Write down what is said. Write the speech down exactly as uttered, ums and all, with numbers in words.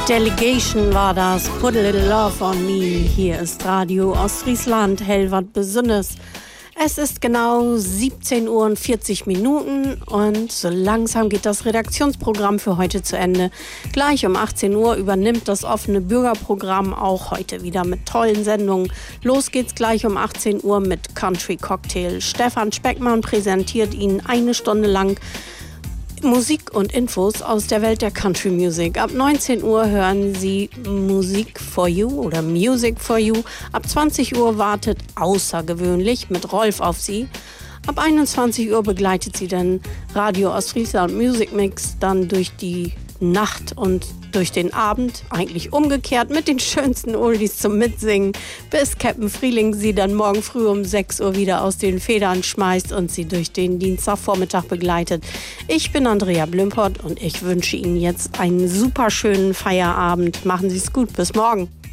Delegation war das, Put a Little Love on Me. Hier ist Radio Ostfriesland, Hellwart Besünnes. Es ist genau siebzehn Uhr und vierzig Minuten und so langsam geht das Redaktionsprogramm für heute zu Ende. Gleich um achtzehn Uhr übernimmt das offene Bürgerprogramm auch heute wieder mit tollen Sendungen. Los geht's gleich um achtzehn Uhr mit Country Cocktail. Stefan Speckmann präsentiert Ihnen eine Stunde lang Musik und Infos aus der Welt der Country Music. Ab neunzehn Uhr hören Sie Musik for You oder Music for You. Ab zwanzig Uhr wartet Außergewöhnlich mit Rolf auf Sie. Ab einundzwanzig Uhr begleitet Sie dann Radio Ostfriesland Music Mix dann durch die Nacht und durch den Abend, eigentlich umgekehrt, mit den schönsten Oldies zum Mitsingen, bis Captain Frieling Sie dann morgen früh um sechs Uhr wieder aus den Federn schmeißt und Sie durch den Dienstagvormittag begleitet. Ich bin Andrea Blümpert und ich wünsche Ihnen jetzt einen super schönen Feierabend. Machen Sie es gut, bis morgen.